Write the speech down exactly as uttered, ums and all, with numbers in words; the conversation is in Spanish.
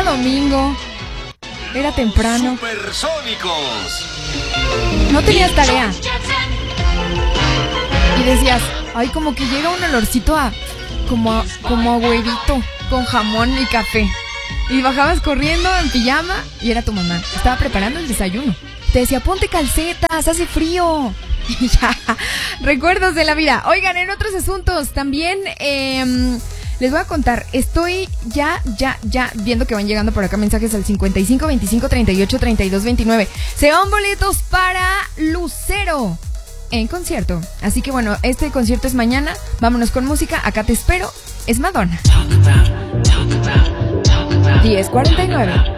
domingo. Era temprano. Supersónicos. No tenías tarea. Y decías, ay, como que llega un olorcito a... Como a, como a huevito con jamón y café. Y bajabas corriendo en pijama y era tu mamá. Estaba preparando el desayuno. Te decía, ponte calcetas, hace frío. Y ya, recuerdos de la vida. Oigan, en otros asuntos también eh, les voy a contar. Estoy ya, ya, ya viendo que van llegando por acá mensajes al cincuenta y cinco, veinticinco, treinta y ocho, treinta y dos, veintinueve. Se van boletos para Lucero en concierto. Así que bueno, este concierto es mañana. Vámonos con música. Acá te espero. Es Madonna. diez cuarenta y nueve.